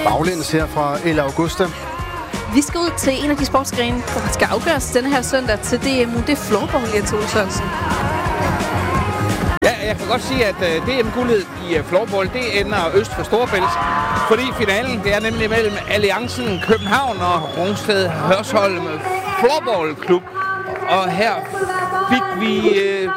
Baglæns her fra El Augusta. Vi skal ud til en af de sportsgrene, der skal afgøres denne her søndag til DMU. Det er floorball, Jens Ole Sørensen. Ja, jeg kan godt sige, at DM-guldet i floorball, det ender øst for Storebælt. Fordi finalen, det er nemlig mellem Alliancen København og Rungsted Hørsholm Floorball Klub. Og her fik vi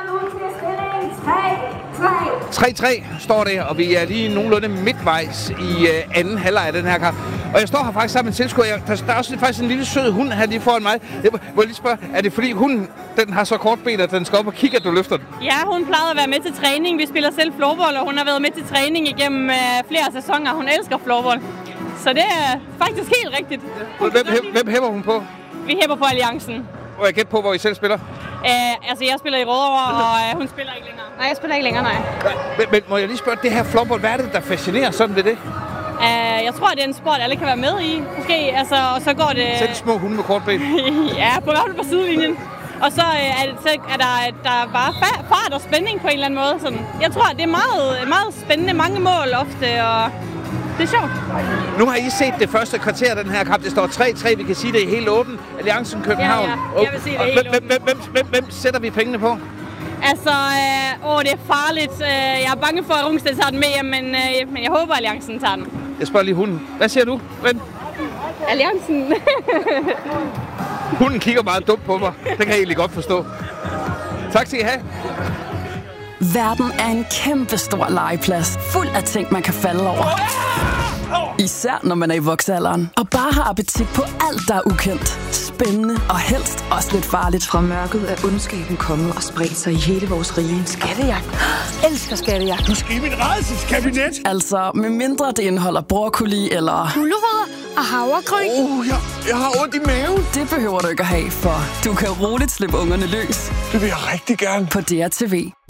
3-3 står det, og vi er lige nogenlunde midtvejs i anden halvleg af den her kamp. Og jeg står her faktisk sammen med en tilskuer. Der er også faktisk en lille sød hund her lige foran mig. Jeg må lige spørge, er det fordi hunden den har så kort ben, at den skal op og kigge, at du løfter den? Ja, hun plejede at være med til træning. Vi spiller selv floorball, og hun har været med til træning igennem flere sæsoner. Hun elsker floorball. Så det er faktisk helt rigtigt. Hvem hæpper hun på? Vi hæpper på Alliancen. Og jeg gætter på, hvor I selv spiller? Jeg spiller i Rødovre, og hun spiller ikke længere. Nej, jeg spiller ikke længere, nej. Men må jeg lige spørge, det her floorball, hvad er det, der fascinerer sådan ved det? Jeg tror, det er en sport, alle kan være med i, måske. Altså, og så går det... Selv små hunde med kort ben? Ja, på sidelinjen. Og så er der bare fart og spænding på en eller anden måde. Sådan. Jeg tror, det er meget spændende. Mange mål ofte, og det er sjovt. Nu har I set det første kvarter af den her kamp. Det står 3-3. Vi kan sige, det er helt åbent. Alliancen København. Ja. Jeg vil sige, det er helt åbent. Hvem sætter vi pengene på? Altså, det er farligt. Jeg er bange for, at Rungsted tager den med hjem, men jeg håber, at Alliancen tager den. Jeg spørger lige hunden. Hvad siger du, ven? Alliancen. Hunden kigger meget dumt på mig. Det kan jeg egentlig godt forstå. Tak skal I have. Verden er en kæmpe stor legeplads, fuld af ting, man kan falde over. Især når man er i voksealderen og bare har appetit på alt, der er ukendt, spændende og helst også lidt farligt. Fra mørket er ondskaben kommet og spredt sig i hele vores rige. Skattejagt. Elsker skattejagt. Du skal i mit rædselskabinet. Altså, med mindre det indeholder broccoli eller gulerødder og havregryn. Jeg har ondt i maven. Det behøver du ikke at have, for du kan roligt slippe ungerne løs. Det vil jeg rigtig gerne. På DRTV.